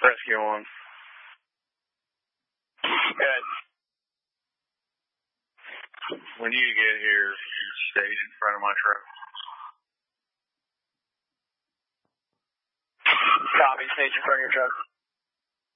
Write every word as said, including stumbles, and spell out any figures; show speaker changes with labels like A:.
A: Rescue one. Good. When you get here, stage in front of my truck. Copy, stage in front of your truck.